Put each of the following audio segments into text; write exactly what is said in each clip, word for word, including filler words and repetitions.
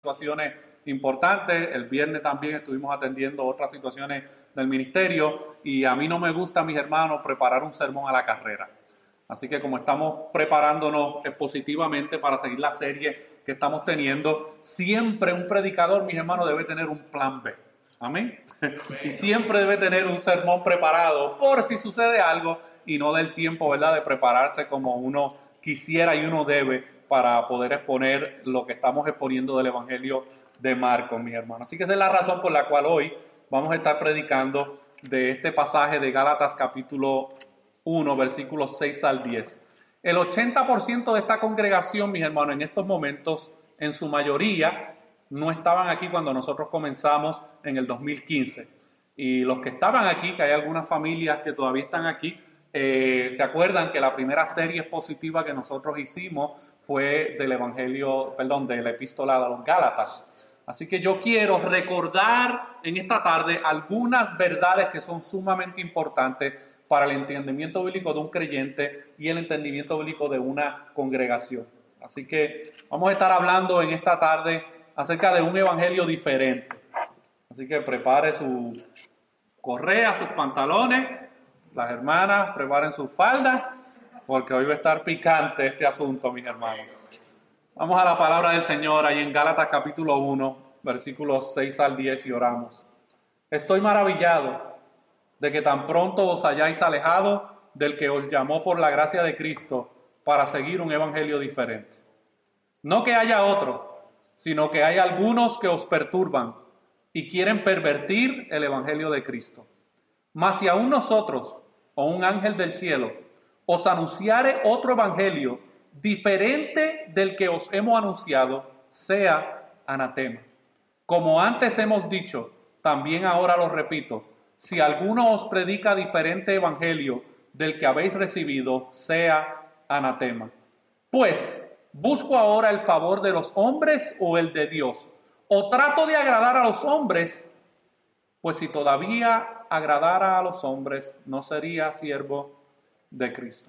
situaciones importantes. El viernes también estuvimos atendiendo otras situaciones del ministerio y a mí no me gusta, mis hermanos, preparar un sermón a la carrera. Así que como estamos preparándonos expositivamente para seguir la serie que estamos teniendo, siempre un predicador, mis hermanos, debe tener un plan B. Amén. Y siempre debe tener un sermón preparado por si sucede algo y no del tiempo, ¿verdad?, de prepararse como uno quisiera y uno debe para poder exponer lo que estamos exponiendo del Evangelio de Marcos, mis hermanos. Así que esa es la razón por la cual hoy vamos a estar predicando de este pasaje de Gálatas capítulo uno, versículos seis al diez. El ochenta por ciento de esta congregación, mis hermanos, en estos momentos, en su mayoría, no estaban aquí cuando nosotros comenzamos en el dos mil quince. Y los que estaban aquí, que hay algunas familias que todavía están aquí, eh, se acuerdan que la primera serie expositiva que nosotros hicimos fue del Evangelio, perdón, de la Epístola a los Gálatas. Así que yo quiero recordar en esta tarde algunas verdades que son sumamente importantes para el entendimiento bíblico de un creyente y el entendimiento bíblico de una congregación. Así que vamos a estar hablando en esta tarde acerca de un evangelio diferente. Así que prepare su correa, sus pantalones, las hermanas preparen sus faldas, porque hoy va a estar picante este asunto, mis hermanos. Vamos a la palabra del Señor ahí en Gálatas capítulo uno, versículos seis al diez y oramos. Estoy maravillado de que tan pronto os hayáis alejado del que os llamó por la gracia de Cristo para seguir un evangelio diferente. No que haya otro, sino que hay algunos que os perturban y quieren pervertir el evangelio de Cristo. Mas si aún nosotros, o un ángel del cielo, os anunciare otro evangelio diferente del que os hemos anunciado, sea anatema. Como antes hemos dicho, también ahora lo repito, si alguno os predica diferente evangelio del que habéis recibido, sea anatema. Pues, ¿busco ahora el favor de los hombres o el de Dios? ¿O trato de agradar a los hombres? Pues si todavía agradara a los hombres, no sería siervo de Cristo.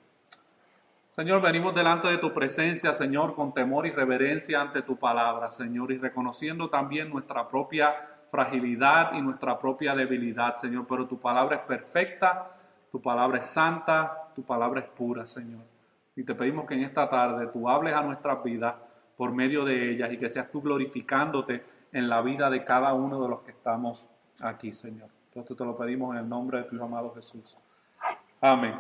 Señor, venimos delante de tu presencia, Señor, con temor y reverencia ante tu palabra, Señor, y reconociendo también nuestra propia fragilidad y nuestra propia debilidad, Señor, pero tu palabra es perfecta, tu palabra es santa, tu palabra es pura, Señor. Y te pedimos que en esta tarde tú hables a nuestras vidas por medio de ellas y que seas tú glorificándote en la vida de cada uno de los que estamos aquí, Señor. Entonces te lo pedimos en el nombre de tu Hijo amado Jesús. Amén.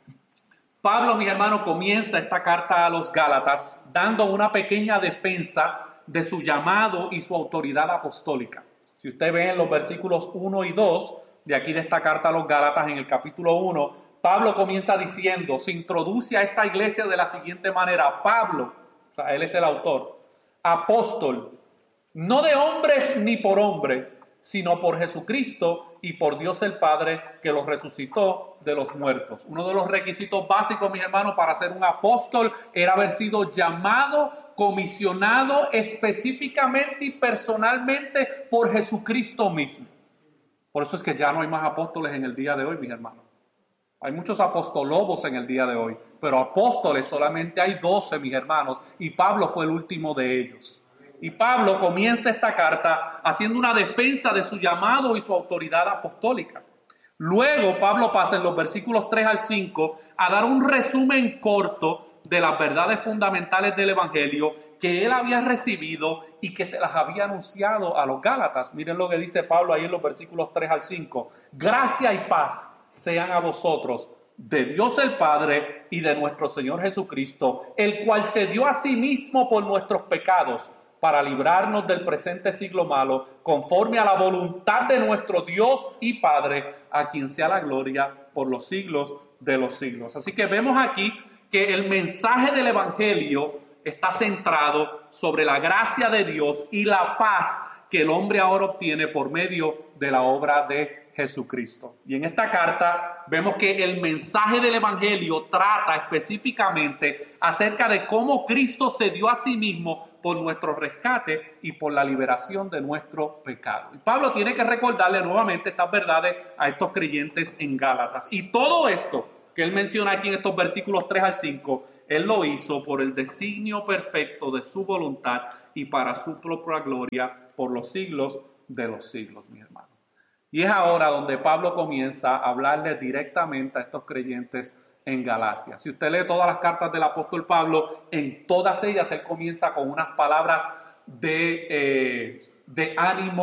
Pablo, mis hermanos, comienza esta carta a los Gálatas dando una pequeña defensa de su llamado y su autoridad apostólica. Si usted ve en los versículos uno y dos de aquí de esta carta a los Gálatas, en el capítulo uno, Pablo comienza diciendo, se introduce a esta iglesia de la siguiente manera: Pablo, o sea, él es el autor, apóstol, no de hombres ni por hombre, sino por Jesucristo y por Dios el Padre, que los resucitó de los muertos. Uno de los requisitos básicos, mis hermanos, para ser un apóstol era haber sido llamado, comisionado específicamente y personalmente por Jesucristo mismo. Por eso es que ya no hay más apóstoles en el día de hoy, mis hermanos. Hay muchos apostolobos en el día de hoy, pero apóstoles solamente hay doce, mis hermanos, y Pablo fue el último de ellos. Y Pablo comienza esta carta haciendo una defensa de su llamado y su autoridad apostólica. Luego Pablo pasa en los versículos tres al cinco a dar un resumen corto de las verdades fundamentales del Evangelio que él había recibido y que se las había anunciado a los Gálatas. Miren lo que dice Pablo ahí en los versículos tres al cinco. Gracia y paz sean a vosotros de Dios el Padre y de nuestro Señor Jesucristo, el cual se dio a sí mismo por nuestros pecados, para librarnos del presente siglo malo, conforme a la voluntad de nuestro Dios y Padre, a quien sea la gloria por los siglos de los siglos. Así que vemos aquí que el mensaje del Evangelio está centrado sobre la gracia de Dios y la paz que el hombre ahora obtiene por medio de la obra de Jesucristo. Y en esta carta vemos que el mensaje del Evangelio trata específicamente acerca de cómo Cristo se dio a sí mismo por nuestro rescate y por la liberación de nuestro pecado. Y Pablo tiene que recordarle nuevamente estas verdades a estos creyentes en Gálatas. Y todo esto que él menciona aquí en estos versículos tres al cinco, él lo hizo por el designio perfecto de su voluntad y para su propia gloria por los siglos de los siglos, mi hermano. Y es ahora donde Pablo comienza a hablarle directamente a estos creyentes en Galacia. Si usted lee todas las cartas del apóstol Pablo, en todas ellas él comienza con unas palabras de, eh, de ánimo,